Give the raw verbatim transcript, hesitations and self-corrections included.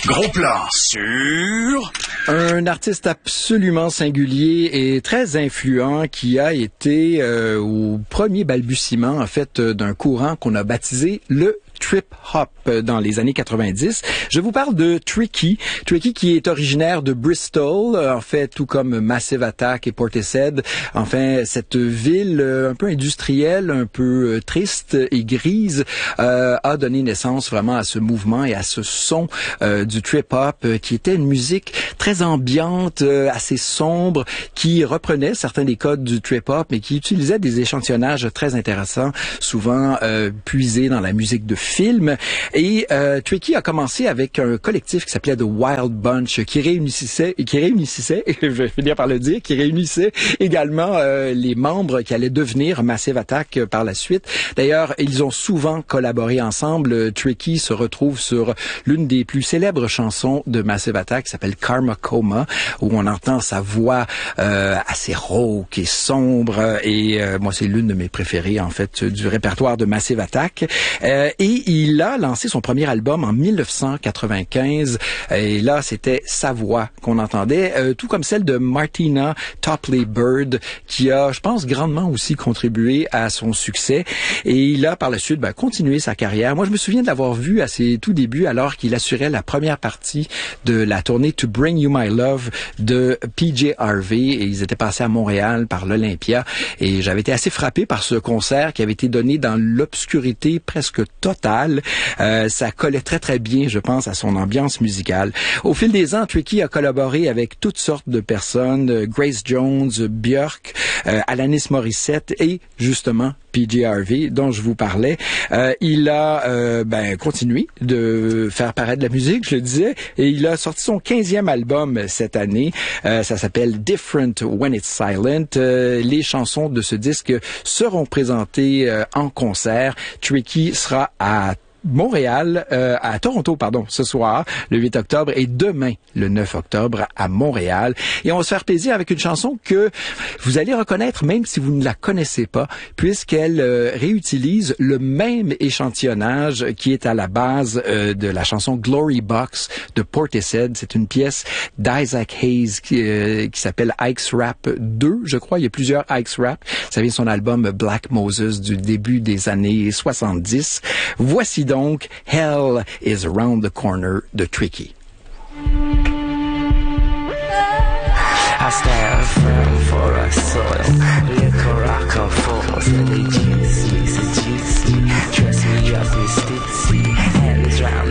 Gros plan sur... Un artiste absolument singulier et très influent qui a été euh, au premier balbutiement, en fait, d'un courant qu'on a baptisé le trip-hop dans les années quatre-vingt-dix. Je vous parle de Tricky. Tricky qui est originaire de Bristol, en fait, tout comme Massive Attack et Portishead. Enfin, cette ville un peu industrielle, un peu triste et grise, euh, a donné naissance vraiment à ce mouvement et à ce son euh, du trip-hop euh, qui était une musique très ambiante, euh, assez sombre, qui reprenait certains des codes du trip-hop, mais qui utilisait des échantillonnages très intéressants, souvent euh, puisés dans la musique de film. Et euh, Tricky a commencé avec un collectif qui s'appelait The Wild Bunch, qui réunissait, qui réunissait, je vais finir par le dire, qui réunissait également euh, les membres qui allaient devenir Massive Attack euh, par la suite. D'ailleurs, ils ont souvent collaboré ensemble. Tricky se retrouve sur l'une des plus célèbres chansons de Massive Attack, qui s'appelle Karma Coma, où on entend sa voix euh, assez rauque et sombre. Et euh, moi, c'est l'une de mes préférées, en fait, du répertoire de Massive Attack. Euh, et il a lancé son premier album en dix-neuf cent quatre-vingt-quinze. Et là, c'était sa voix qu'on entendait, euh, tout comme celle de Martina Topley Bird, qui a, je pense, grandement aussi contribué à son succès. Et il a, par la suite, ben, continué sa carrière. Moi, je me souviens de l'avoir vu à ses tout débuts, alors qu'il assurait la première partie de la tournée To Bring You My Love de P J Harvey. Et ils étaient passés à Montréal par l'Olympia. Et j'avais été assez frappé par ce concert qui avait été donné dans l'obscurité presque totale. Euh, ça collait très, très bien, je pense, à son ambiance musicale. Au fil des ans, Tricky a collaboré avec toutes sortes de personnes, Grace Jones, Björk, euh, Alanis Morissette et, justement, P J Harvey, dont je vous parlais. Euh, il a euh, ben, continué de faire paraître de la musique, je le disais, et il a sorti son quinzième album cette année. Euh, ça s'appelle Different When It's Silent. Euh, les chansons de ce disque seront présentées euh, en concert. Tricky sera à Montréal, euh, à Toronto, pardon, ce soir, le huit octobre, et demain, le neuf octobre, à Montréal. Et on va se faire plaisir avec une chanson que vous allez reconnaître, même si vous ne la connaissez pas, puisqu'elle euh, réutilise le même échantillonnage qui est à la base euh, de la chanson Glory Box de Portishead. C'est une pièce d'Isaac Hayes qui, euh, qui s'appelle Ike's Rap deux, je crois. Il y a plusieurs Ike's Rap. Ça vient de son album Black Moses du début des années soixante-dix. Voici donc Donc, Hell is Around the Corner de Tricky. I stand firm for a soil. Liquor rock and force. And they juicy, so juicy. Dress me up in stitsy. Hell is round